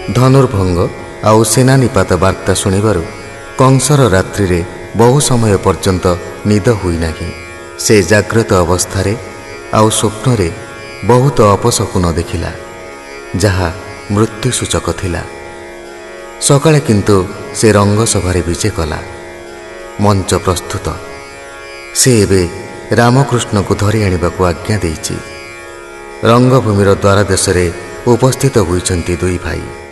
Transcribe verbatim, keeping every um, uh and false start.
ଧନୁର୍ଭଙ୍ଗ ଆଉ ସେନାନିପାତ ବାର୍ତ୍ତା ଶୁଣିବାରୁ କଂସର ରାତ୍ରିରେ ବହୁ ସମୟ ପର୍ଯ୍ୟନ୍ତ ନିଦ ହୋଇନାହିଁ। ସେ ଜାଗ୍ରତ ଅବସ୍ଥାରେ ଆଉ ସ୍ୱପ୍ନରେ ବହୁତ ଅପଶକୁନ ଦେଖିଲା, ଯାହା ମୃତ୍ୟୁସୂଚକ ଥିଲା। ସକାଳେ କିନ୍ତୁ ସେ ରଙ୍ଗସଭାରେ ବିଜେ କଲା। ମଞ୍ଚ ପ୍ରସ୍ତୁତ। ସେ ଏବେ ରାମକୃଷ୍ଣଙ୍କୁ ଧରି ଆଣିବାକୁ ଆଜ୍ଞା ଦେଇଛି। ରଙ୍ଗଭୂମିର ଦ୍ୱାରଦେଶରେ ଉପସ୍ଥିତ ହୋଇଛନ୍ତି ଦୁଇ ଭାଇ।